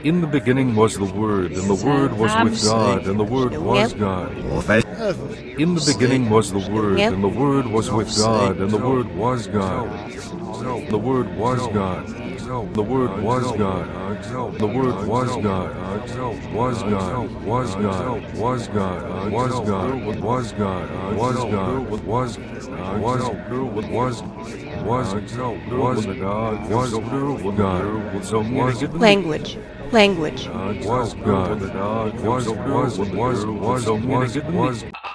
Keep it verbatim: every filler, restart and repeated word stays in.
In the beginning was the Word, and the Word was with God, and the Word was God. In the beginning was the Word, and the Word was with God, and the Word was God. The Word was God. The Word was God. The Word was God. Was God. Was God. Was God. Was God. Was God. Was God. Was was was was was God. Was God. So was Language. Language. was God. Was was was was was